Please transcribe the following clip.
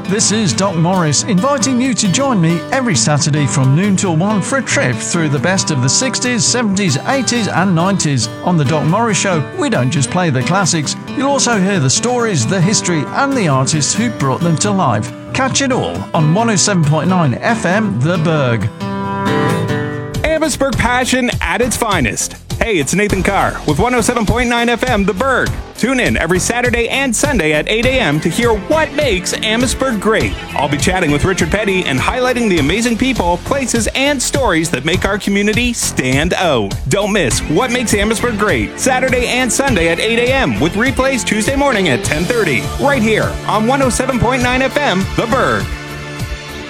This is Doc Morris, inviting you to join me every Saturday from noon till 1 for a trip through the best of the 60s, 70s, 80s and 90s. On The Doc Morris Show, we don't just play the classics, you'll also hear the stories, the history and the artists who brought them to life. Catch it all on 107.9 FM The Berg. Amherstburg passion at its finest. Hey, it's Nathan Carr with 107.9 FM The Berg. Tune in every Saturday and Sunday at 8 a.m. to hear what makes Amherstburg great. I'll be chatting with Richard Petty and highlighting the amazing people, places, and stories that make our community stand out. Don't miss What Makes Amherstburg Great, Saturday and Sunday at 8 a.m. with replays Tuesday morning at 10:30, right here on 107.9 FM The Berg.